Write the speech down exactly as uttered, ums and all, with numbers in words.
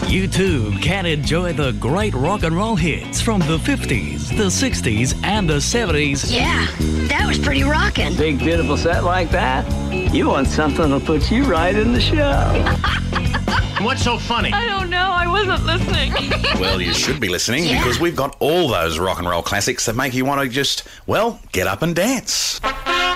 You too can enjoy the great rock and roll hits from the fifties, the sixties and the seventies. Yeah, that was pretty rockin'. Big, beautiful set like that? You want something that'll put you right in the show. What's so funny? I don't know. I wasn't listening. Well, you should be listening Yeah. because we've got all those rock and roll classics that make you want to just, well, get up and dance.